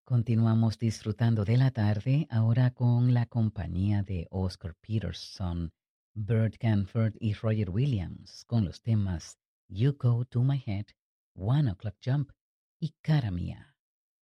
Continuamos disfrutando de la tarde, ahora con la compañía de Oscar Peterson, Bert Canford y Roger Williams, con los temas You Go to My Head, One O'Clock Jump y Cara Mía.